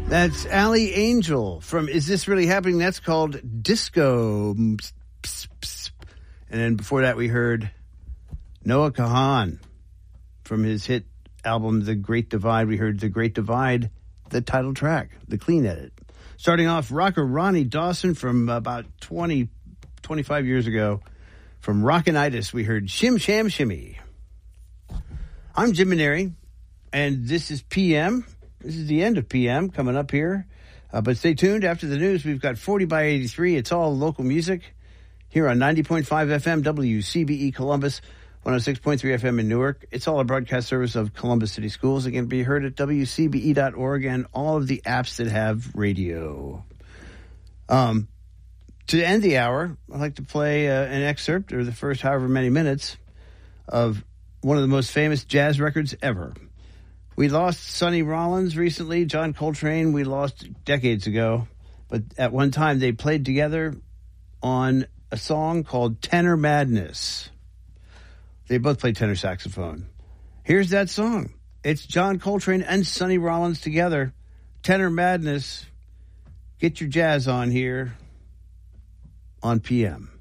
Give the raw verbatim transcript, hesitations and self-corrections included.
That's Allie Angel from Is This Really Happening? That's called Disco. Psst, psst, psst. And then before that, we heard Noah Kahan from his hit album, The Great Divide. We heard The Great Divide, the title track, the clean edit. Starting off, rocker Ronnie Dawson from about twenty, twenty-five years ago. From Rockinitis, we heard Shim Sham Shimmy. I'm Jim Maneri, and this is P M. This is the end of P M coming up here. Uh, but stay tuned. After the news, we've got forty by eighty-three. It's all local music here on ninety point five F M, W C B E Columbus, one oh six point three F M in Newark. It's all a broadcast service of Columbus City Schools. It can be heard at W C B E dot org and all of the apps that have radio. Um, to end the hour, I'd like to play uh, an excerpt, or the first however many minutes, of one of the most famous jazz records ever. We lost Sonny Rollins recently. John Coltrane we lost decades ago. But at one time they played together on a song called Tenor Madness. They both played tenor saxophone. Here's that song. It's John Coltrane and Sonny Rollins together. Tenor Madness. Get your jazz on here on P M.